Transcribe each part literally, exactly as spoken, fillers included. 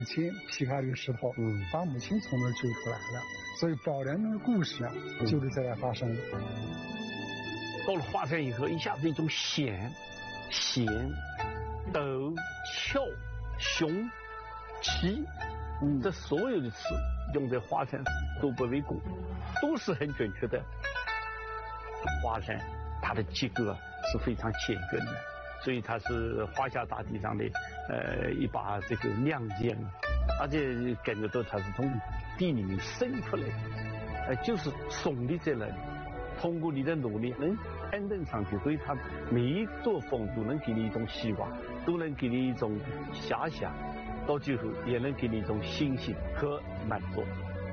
母亲劈开这个石头， 嗯， 把母亲从那儿救出来了。所以宝莲灯的故事啊，就是在这发生的。 到了华山以后，一下子一种险、险、陡、峭、雄、奇，嗯，这所有的词用在华山都不为过，都是很准确的。华山它的结构是非常浅根的，所以它是华夏大地上的呃一把这个亮剑，而且感觉到它是从地里面生出来的，呃，就是耸立在那里，通过你的努力能攀登上去，所以它每一座峰都能给你一种希望，都能给你一种遐想，到最后也能给你一种信心和满足。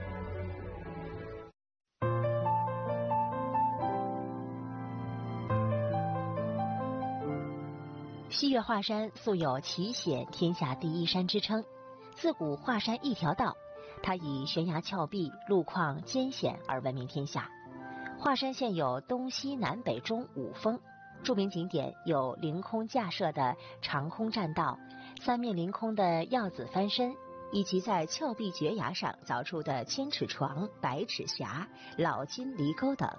西岳华山素有奇险天下第一山之称，自古华山一条道，它以悬崖峭壁、路况艰险而闻名天下。华山现有东西南北中五峰，著名景点有凌空架设的长空栈道、三面凌空的药子翻身，以及在峭壁绝崖上凿出的千尺床、百尺峡、老君离沟等。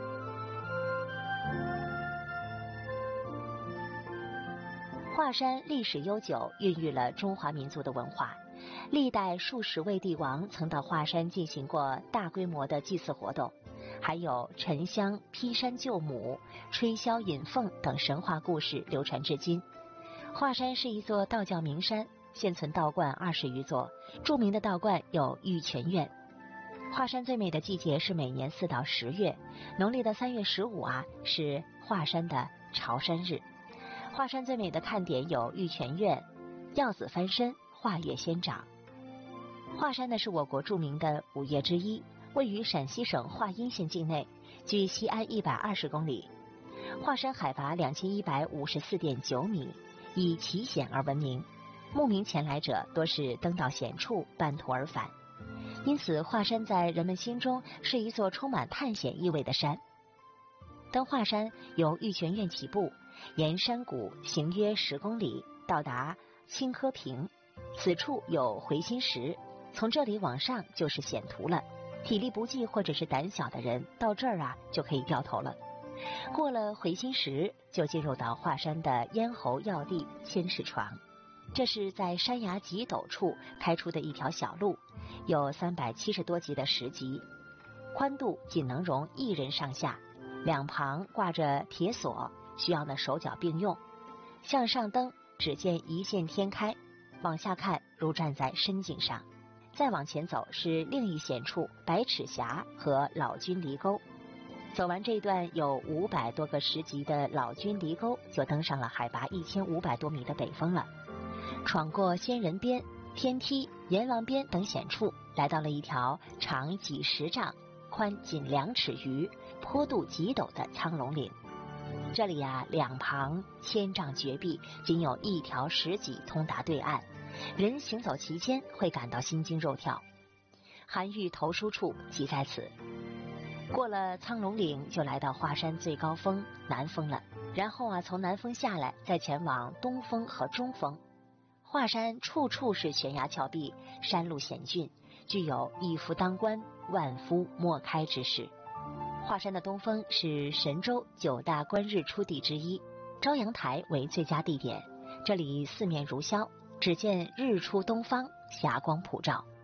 华山历史悠久，孕育了中华民族的文化。历代数十位帝王曾到华山进行过大规模的祭祀活动，还有沉香、劈山救母、吹箫引凤等神话故事流传至今。华山是一座道教名山，现存道观二十余座，著名的道观有玉泉院。华山最美的季节是每年四到十月，农历的三月十五啊是华山的朝山日。华山最美的看点有玉泉院、药子翻身、华岳仙掌。华山呢是我国著名的五岳之一，位于陕西省华阴县境内，距西安一百二十公里。华山海拔两千一百五十四点九米，以奇险而闻名，慕名前来者多是登到险处半途而返，因此华山在人们心中是一座充满探险意味的山。登华山由玉泉院起步，沿山谷行约十公里，到达青稞坪，此处有回心石，从这里往上就是险途了。体力不济或者是胆小的人到这儿啊就可以掉头了。过了回心石，就进入到华山的咽喉要地千尺床，这是在山崖极陡处开出的一条小路，有三百七十多级的石级，宽度仅能容一人上下，两旁挂着铁索，需要呢手脚并用。向上登，只见一线天开，往下看如站在深井上。再往前走是另一险处百尺峡和老君离沟。走完这段有五百多个石级的老君离沟，就登上了海拔一千五百多米的北峰了。闯过仙人边、天梯、阎王边等险处，来到了一条长几十丈、宽仅两尺余、坡度极陡的苍龙岭。这里啊，两旁千丈绝壁，仅有一条石级通达对岸，人行走其间会感到心惊肉跳。韩愈投书处即在此。过了苍龙岭，就来到华山最高峰南峰了。然后啊，从南峰下来，再前往东峰和中峰。华山处处是悬崖峭壁，山路险峻，具有一夫当关，万夫莫开之势。华山的东峰是神州九大观日出地之一，朝阳台为最佳地点，这里四面如宵，只见日出东方，霞光普照。